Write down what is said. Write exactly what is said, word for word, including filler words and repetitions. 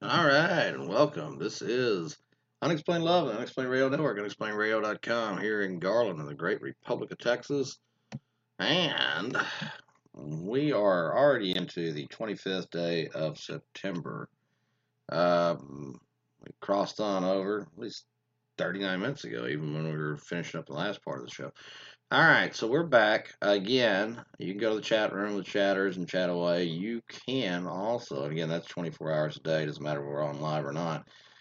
All right, and welcome. This is Unexplained Love and Unexplained Radio Network, unexplained radio dot com here in Garland in the great Republic of Texas. And we are already into the twenty-fifth day of September. Um, we crossed on over at least thirty-nine minutes ago, even when we were finishing up the last part of the show. All right, so we're back again. You can go to the chat room with chatters and chat away. You can also, and again, that's twenty-four hours a day, doesn't matter if we're on live or not.